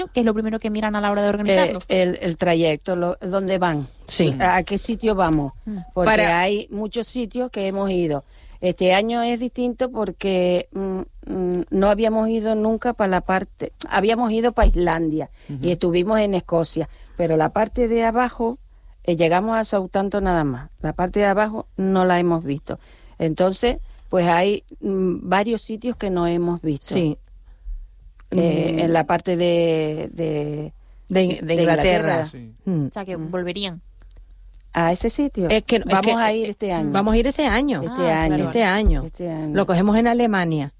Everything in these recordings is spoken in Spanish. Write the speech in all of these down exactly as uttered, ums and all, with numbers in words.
¿Qué es lo primero que miran a la hora de organizarlo? Eh, el, el trayecto, lo, ¿dónde van? Sí. ¿A, a qué sitio vamos? Porque Para... hay muchos sitios que hemos ido. Este año es distinto porque mm, mm, no habíamos ido nunca para la parte... Habíamos ido para Islandia uh-huh. y estuvimos en Escocia, pero la parte de abajo, eh, llegamos a Southampton nada más. La parte de abajo no la hemos visto. Entonces, pues hay mm, varios sitios que no hemos visto. Sí. Eh, mm. En la parte de... de, de, de Inglaterra. De Inglaterra. Sí. Mm. O sea, que mm. volverían. ¿A ese sitio? Es que, vamos es que, a ir este año. Vamos a ir este año. Este, ah, año. Claro. Este año. Este año. Lo cogemos en Alemania.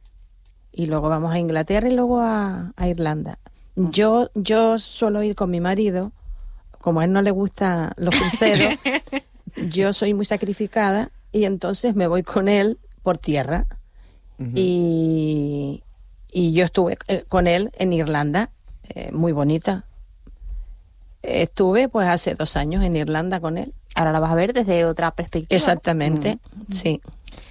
Y luego vamos a Inglaterra y luego a, a Irlanda. Mm. Yo yo suelo ir con mi marido. Como a él no le gustan los cruceros, yo soy muy sacrificada y entonces me voy con él por tierra. Uh-huh. Y, y yo estuve eh, con él en Irlanda, eh, muy bonita. Estuve pues hace dos años en Irlanda con él. Ahora la vas a ver desde otra perspectiva. Exactamente, mm. sí.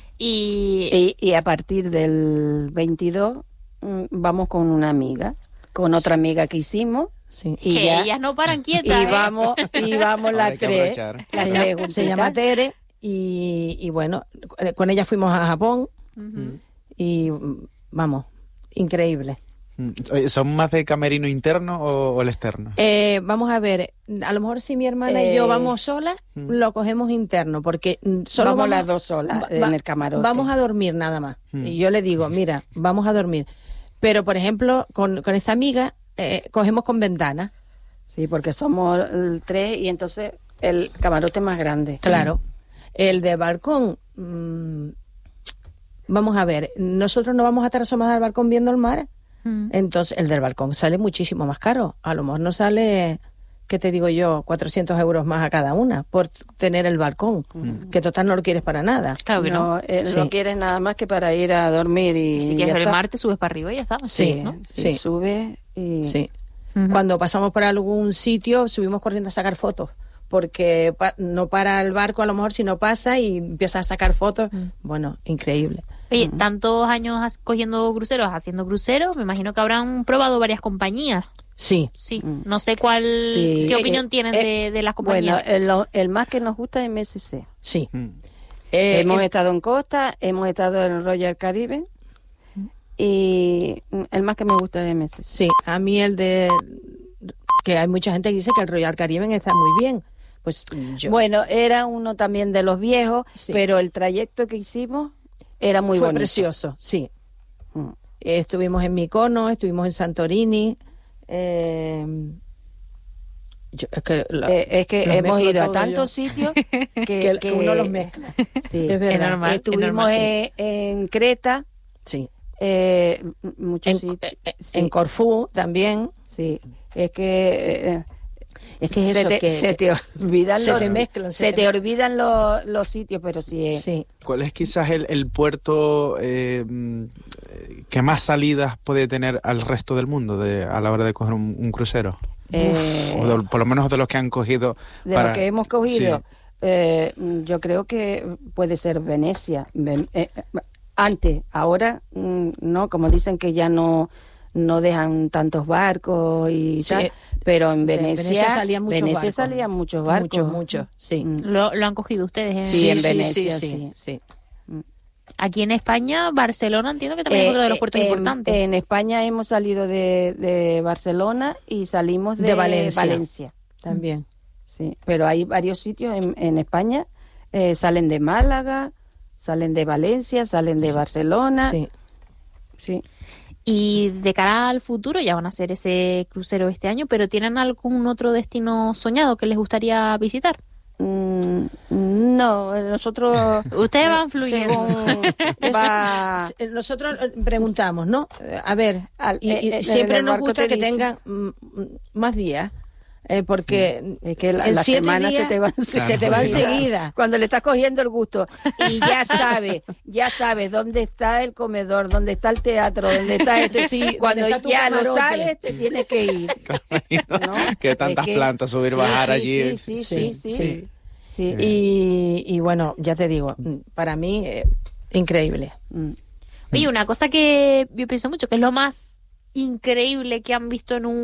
Y... y y a partir del veintidós vamos con una amiga, con otra sí. amiga que hicimos. Sí. Y que ya, ellas no paran quietas. Y ¿eh? vamos, y vamos las tres. La se, llama, se llama Tere y, y bueno, con ella fuimos a Japón uh-huh. y vamos, increíble. ¿Son más de camerino interno o, o el externo? Eh, vamos a ver, a lo mejor si mi hermana eh, y yo vamos solas, mm. lo cogemos interno, porque solo vamos, vamos las dos solas va, en el camarote. Vamos a dormir nada más. Mm. Y yo le digo, mira, vamos a dormir. Pero, por ejemplo, con, con esta amiga, eh, cogemos con ventana. Sí, porque somos tres y entonces el camarote es más grande. Claro. El de balcón, mmm, vamos a ver, nosotros no vamos a estar asomados al balcón viendo el mar. Entonces, el del balcón sale muchísimo más caro. A lo mejor no sale, ¿qué te digo yo? cuatrocientos euros más a cada una por tener el balcón, mm. que total no lo quieres para nada. Claro que no. No, eh, sí. Lo quieres nada más que para ir a dormir y... Si quieres ver el mar, te subes para arriba y ya está. Sí, sí, ¿no? sí. sí. Sube y... Sí. Uh-huh. Cuando pasamos por algún sitio, subimos corriendo a sacar fotos. Porque pa- no para el barco a lo mejor si no pasa y empieza a sacar fotos. Mm. Bueno, increíble. Oye, mm. tantos años cogiendo cruceros, haciendo cruceros, me imagino que habrán probado varias compañías. Sí. Sí, mm. no sé cuál, sí. qué opinión eh, tienen eh, de, de las compañías. Bueno, el, el más que nos gusta es M S C. Sí. Mm. Eh, hemos eh, estado en Costa, hemos estado en Royal Caribbean y el más que me gusta es M S C. Sí, a mí el de... que hay mucha gente que dice que el Royal Caribbean está muy bien. Pues yo. Bueno, era uno también de los viejos, sí. pero el trayecto que hicimos era muy Fue bonito. precioso, sí. Mm. Eh, estuvimos en Mykonos, estuvimos en Santorini. Eh, yo, es que, la, eh, es que hemos ido a tantos yo. sitios que, que, que uno los mezcla. Sí, es verdad. Normal, estuvimos en, en Creta. Sí. Eh, muchos en, sitios. Eh, sí. En Corfú también. Sí. Es que... Eh, Es que es se eso, te, que se te olvidan se los, te mezclan, se, se te, te olvidan los, los sitios, pero sí es. Sí. ¿Cuál es quizás el, el puerto eh, que más salidas puede tener al resto del mundo de, a la hora de coger un, un crucero? Eh, o de, por lo menos de los que han cogido. De para... los que hemos cogido, sí. eh, yo creo que puede ser Venecia. Ven, eh, antes, ahora no, como dicen que ya no no dejan tantos barcos y sí, tal, pero en Venecia, Venecia salían muchos Venecia barcos. salían muchos barcos. Muchos, muchos, sí. Mm. ¿Lo, lo han cogido ustedes? ¿eh? Sí, sí, en sí, Venecia, sí. sí. sí. sí. Aquí en España, Barcelona, entiendo que también eh, es otro de los puertos eh, importantes. En España hemos salido de, de Barcelona y salimos de, de Valencia. Valencia. También. Sí, pero hay varios sitios en, en España, eh, salen de Málaga, salen de Valencia, salen de sí. Barcelona. Sí. Sí. Y de cara al futuro, ya van a hacer ese crucero este año, pero ¿tienen algún otro destino soñado que les gustaría visitar? Mm, no, nosotros... Ustedes van fluyendo. Va... Nosotros preguntamos, ¿no? A ver, Al, y, y eh, siempre nos gusta que dice... tengan mm, más días. Eh, porque es que la, la semana días, se te va claro, se te va enseguida cuando le estás cogiendo el gusto y ya sabes ya sabes dónde está el comedor, dónde está el teatro, dónde está este sí, cuando está ya camarote. lo sabes te tienes que ir, ¿no? Que tantas es que, plantas subir sí, bajar sí, allí sí sí sí, sí, sí. sí. sí. Y, y bueno, ya te digo, para mí eh, increíble. mm. Oye, una cosa que yo pienso mucho, que es lo más increíble que han visto en un